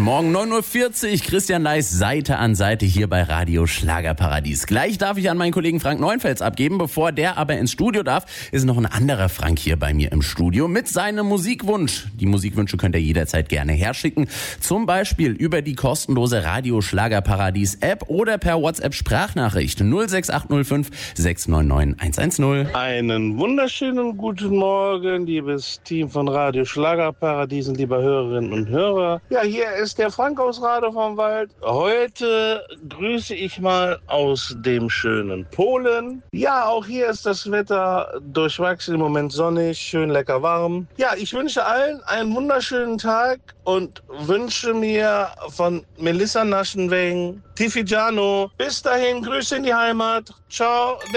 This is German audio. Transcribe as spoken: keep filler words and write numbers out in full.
Morgen neun Uhr vierzig, Christian Leis Seite an Seite hier bei Radio Schlagerparadies. Gleich darf ich an meinen Kollegen Frank Neuenfels abgeben. Bevor der aber ins Studio darf, ist noch ein anderer Frank hier bei mir im Studio mit seinem Musikwunsch. Die Musikwünsche könnt ihr jederzeit gerne herschicken. Zum Beispiel über die kostenlose Radio Schlagerparadies App oder per WhatsApp Sprachnachricht null sechs acht null fünf sechs neun neun eins eins null. Einen wunderschönen guten Morgen, liebes Team von Radio Schlagerparadies und liebe Hörerinnen und Hörer. Ja, hier ist der Frank aus Rade vom Wald. Heute grüße ich mal aus dem schönen Polen. Ja, auch hier ist das Wetter durchwachsen, im Moment sonnig, schön lecker warm. Ja, ich wünsche allen einen wunderschönen Tag und wünsche mir von Melissa Naschenweng, Tiffy Giano, bis dahin, Grüße in die Heimat. Ciao.